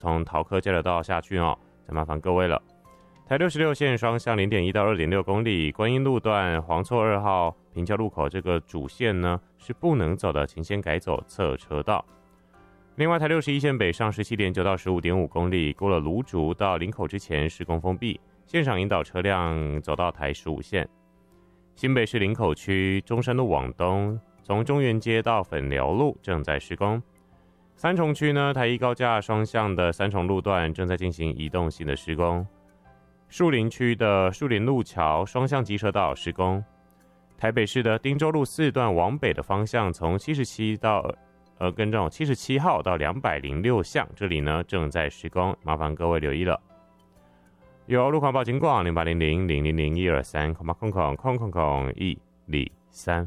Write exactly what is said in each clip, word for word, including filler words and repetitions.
从桃科交流道下去哦，再麻烦各位了。台六十六线双向 零点一 到 二点六 公里，观音路段黄厝二号平交路口这个主线呢是不能走的，请先改走侧车道。另外，台六十一线北上 十七点九 到 十五点五 公里，过了芦竹到林口之前施工封闭，现场引导车辆走到台十五线。新北市林口区中山路往东，从中原街到粉寮路正在施工。三重区呢，台一高架双向的三重路段正在进行移动性的施工。树林区的树林路桥双向机车道施工。台北市的汀州路四段往北的方向，从七十七到呃跟正七十七号到两百零六巷，这里呢正在施工，麻烦各位留意了。有路况报警广零八零零零零零一二三空八空空空空空一里三。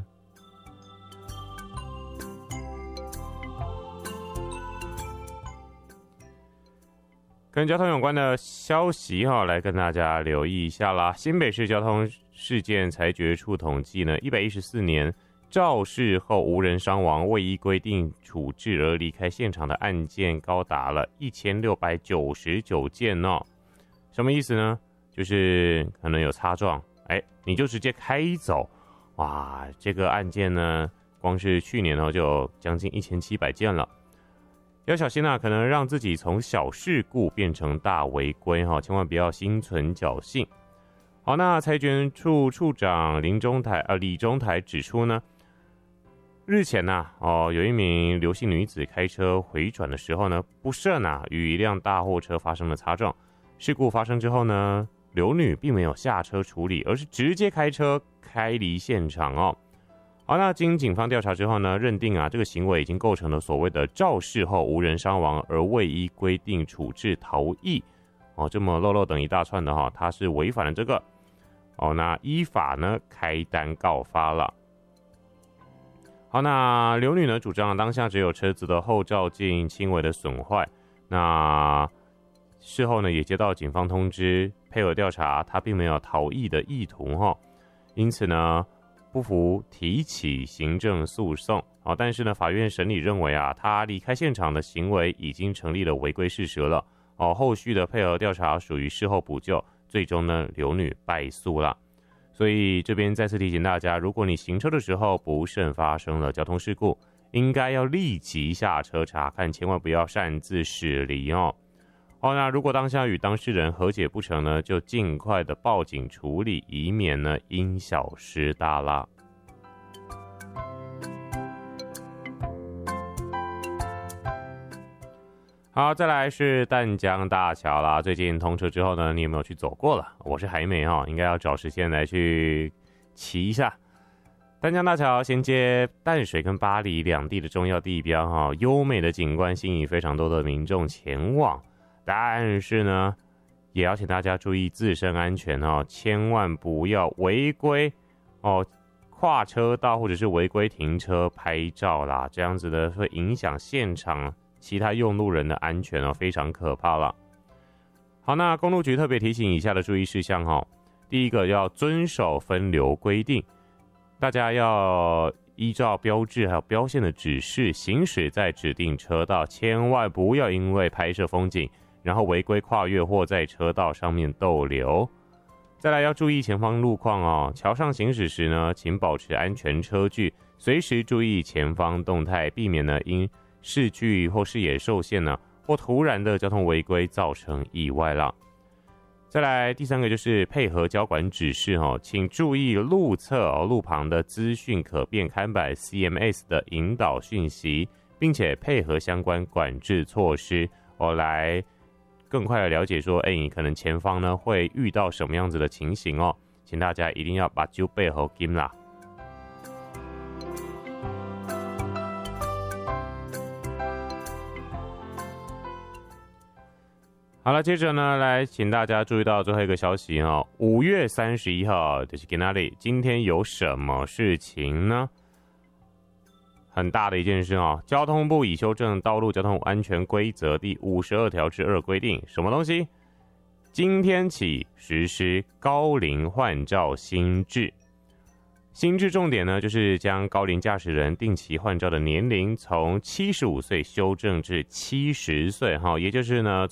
跟交通有关的消息哈，来跟大家留意一下啦。新北市交通事件裁决处统计呢，一百一十四年肇事后无人伤亡、未依规定处置而离开现场的案件高达了一千六百九十九件哦。什么意思呢？就是可能有擦撞，哎，你就直接开走，哇，这个案件呢，光是去年哦就有将近一千七百件了。要小心啊，可能让自己从小事故变成大违规哈，千万不要心存侥幸。好，那裁决处处长林中台呃李中台指出呢，日前呐、啊、哦，有一名刘姓女子开车回转的时候呢，不慎啊与一辆大货车发生了擦撞。事故发生之后呢，刘女并没有下车处理，而是直接开车开离现场哦。好，那经警方调查之后呢，认定啊，这个行为已经构成了所谓的肇事后无人伤亡而未依规定处置逃逸哦，这么漏漏等一大串的哈、哦，他是违反了这个哦，那依法呢开单告发了。好，那刘女呢主张当下只有车子的后照镜轻微的损坏，那事后呢也接到警方通知，配合调查，她并没有逃逸的意图哈、哦，因此呢。不服提起行政诉讼，哦，但是呢，法院审理认为啊，他离开现场的行为已经成立了违规事实了，哦，后续的配合调查属于事后补救，最终呢，刘女败诉了。所以这边再次提醒大家，如果你行车的时候不慎发生了交通事故，应该要立即下车查看，千万不要擅自驶离哦。好，那如果当下与当事人和解不成呢，就尽快的报警处理，以免呢因小失大啦。好，再来是淡江大桥啦。最近通车之后呢，你有没有去走过了？我是还没哈，应该要找时间来去骑一下。淡江大桥衔接淡水跟八里两地的重要地标哈，优美的景观吸引非常多的民众前往。但是呢，也要请大家注意自身安全哦，千万不要违规哦，跨车道或者是违规停车拍照啦，这样子的会影响现场其他用路人的安全哦，非常可怕了。好，那公路局特别提醒以下的注意事项哦，第一个要遵守分流规定，大家要依照标志还有标线的指示行驶在指定车道，千万不要因为拍摄风景然后违规跨越或在车道上面逗留。再来要注意前方路况哦，桥上行驶时呢，请保持安全车距，随时注意前方动态，避免呢因视距或视野受限呢，或突然的交通违规造成意外啦。再来第三个就是配合交管指示哦，请注意路侧哦路旁的资讯可变看板 C M S 的引导讯息，并且配合相关管制措施哦来。更快的了解说，哎，你可能前方呢会遇到什么样子的情形哦，请大家一定要把酒备好金啦。好了，接着呢，来请大家注意到最后一个消息哦，五月三十一号就是今天，今天有什么事情呢？很大的一件事哦，交通部已修正《道路交通安全规则》第五十二条之二规定，什么东西？今天起实施高龄换照新制。新制重点呢，就是将高龄驾驶人定期换照的年龄从七十五岁修正至七十岁哈，也就是呢，